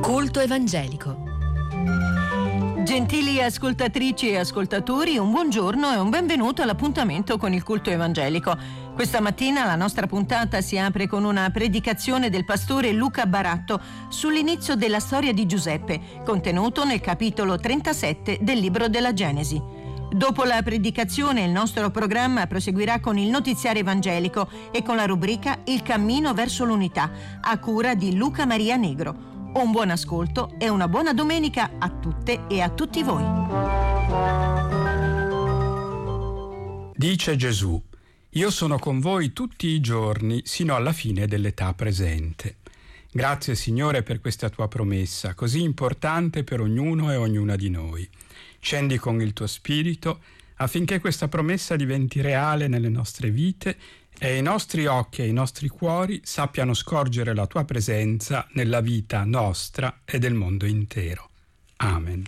Culto evangelico. Gentili ascoltatrici e ascoltatori, un buongiorno e un benvenuto all'appuntamento con il culto evangelico. Questa mattina la nostra puntata si apre con una predicazione del pastore Luca Baratto sull'inizio della storia di Giuseppe, contenuto nel capitolo 37 del libro della Genesi. Dopo la predicazione il nostro programma proseguirà con il notiziario evangelico e con la rubrica Il cammino verso l'unità, a cura di Luca Maria Negro. Un buon ascolto e una buona domenica a tutte e a tutti voi. Dice Gesù: io sono con voi tutti i giorni sino alla fine dell'età presente. Grazie Signore per questa tua promessa, così importante per ognuno e ognuna di noi. Scendi con il tuo Spirito affinché questa promessa diventi reale nelle nostre vite e i nostri occhi e i nostri cuori sappiano scorgere la tua presenza nella vita nostra e del mondo intero. Amen.